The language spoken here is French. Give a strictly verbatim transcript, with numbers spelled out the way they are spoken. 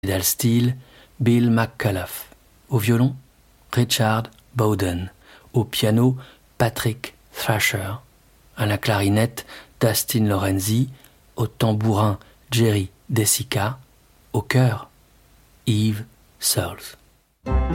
pedal steel, Bill McCullough. Au violon, Richard Bowden. Au piano, Patrick Thrasher. À la clarinette, Dustin Lorenzi. Au tambourin, Jerry DeSica. Au chœur, Yves Searles.